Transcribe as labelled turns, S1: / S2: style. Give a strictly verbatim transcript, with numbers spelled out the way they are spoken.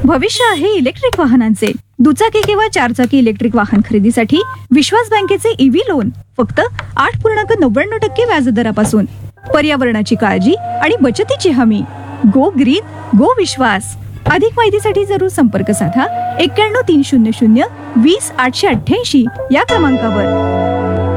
S1: भविष्य आहे इलेक्ट्रिक वाहनांचे. दुचाकी किंवा चारचाकी इलेक्ट्रिक वाहन खरेदीसाठी विश्वास बँकेचे ईव्ही लोन फक्त आठ पूर्णांक नव्याण्णव टक्के व्याजदरापासून. पर्यावरणाची काळजी आणि बचतीची हमी. गो ग्रीन गो विश्वास. अधिक माहितीसाठी जरूर संपर्क साधा एक्क्याण्णव तीन शून्य शून्य वीस आठशे अठ्ठ्याऐंशी या क्रमांकावर.